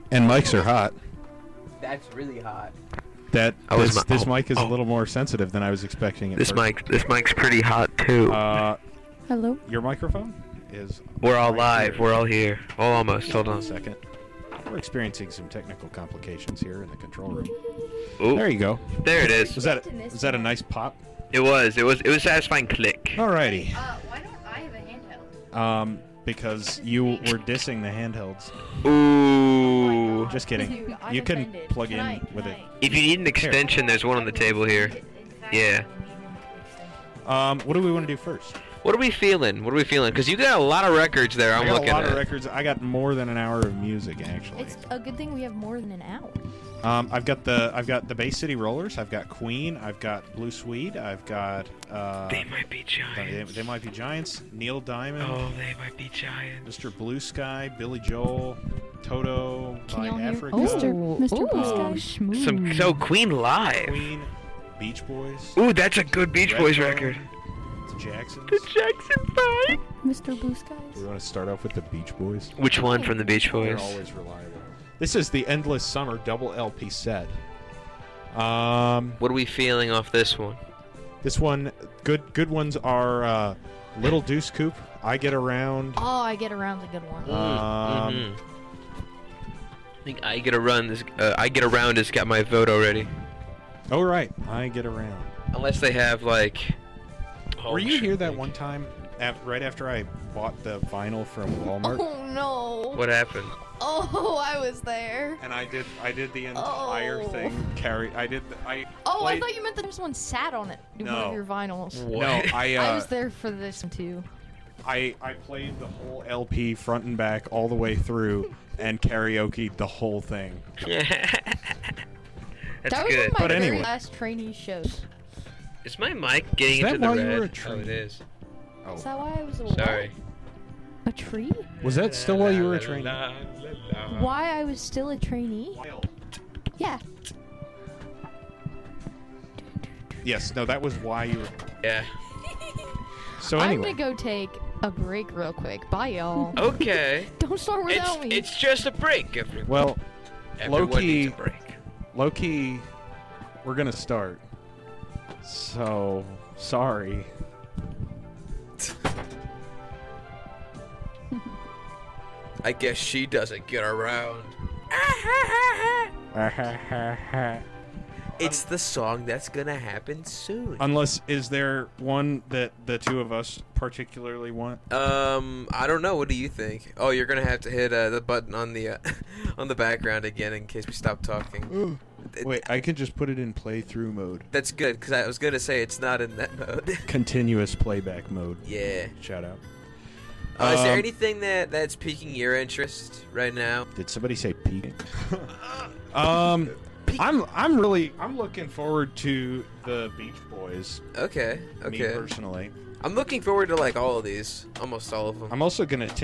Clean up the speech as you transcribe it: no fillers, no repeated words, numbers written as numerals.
And mics are hot. That's really hot. This mic is a little more sensitive than I was expecting. This mic's pretty hot too. Hello. Your microphone is. We're all right live. here. We're all here. Oh, almost. Hold on a second. We're experiencing some technical complications here in the control room. Ooh. There you go. There it is. Was that a nice pop? It was satisfying click. Alrighty. Why don't I have a handheld? Because you were dissing the handhelds. Ooh. Just kidding. You can plug in with it. If you need an extension, there's one on the table here. Yeah. What do we want to do first? What are we feeling? Because you got a lot of records there. I'm looking at. I got a lot of records. I got more than an hour of music actually. It's a good thing we have more than an hour. I've got the Bay City Rollers. I've got Queen. I've got Blue Swede. I've got. They might be giants. They might be giants. Neil Diamond. Oh, they might be giants. Mr. Blue Sky. Billy Joel. Toto. Can y'all hear? Africa. Mr. Blue Sky. So Queen live. Queen. Beach Boys. Ooh, that's a good Beach Boys Redbone, record. The Jacksons. The Jackson 5. Mr. Blue Skies. We want to start off with the Beach Boys. Which one from the Beach They're Boys? always reliable. This is the Endless Summer double LP set. What are we feeling off this one? This one, good ones are Little Deuce Coupe, I Get Around. Oh, I Get Around's a good one. I think I Get Around has got my vote already. Oh right, I Get Around. Unless they have like. Were you here that one time, right after I bought the vinyl from Walmart? Oh no. What happened? Oh, I was there. And I did the entire thing. I thought you meant that this one sat on it. One of your vinyls. What? No, I was there for this one too. I played the whole LP front and back all the way through and karaoke'd the whole thing. That's that was good. one of my very anyway. last trainee shows. Is my mic getting Is that into the why red? you were a Oh, trainee? it is. Oh. Is that why I was a Sorry. what? A tree? Was that still while you were a trainee? Why I was still a trainee? Yeah. Yes, no, that was why you were. Yeah. So I'm anyway. gonna go take a break real quick. Bye, y'all. Okay. Don't start without me. It's just a break, everyone. Well, Everyone needs a break. low-key, we're gonna start. So, sorry. I guess she doesn't get around. It's the song that's gonna happen soon. Unless, is there one that the two of us particularly want? I don't know. What do you think? Oh, you're gonna have to hit the button on the on the background again in case we stop talking. Wait, I can just put it in playthrough mode. That's good because I was gonna say it's not in that mode. Continuous playback mode. Yeah. Shout out. Is there anything that's piquing your interest right now? Did somebody say peak? I'm looking forward to the Beach Boys. Okay. Me personally. I'm looking forward to like all of these, almost all of them. I'm also gonna